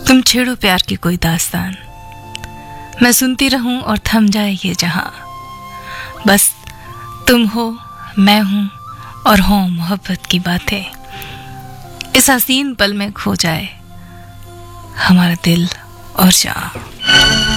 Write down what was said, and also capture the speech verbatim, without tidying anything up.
तुम छेड़ो प्यार की कोई दास्तान, मैं सुनती रहूं और थम जाए ये जहां। बस तुम हो, मैं हूं और हो मोहब्बत की बातें। इस हसीन पल में खो जाए हमारा दिल और जान।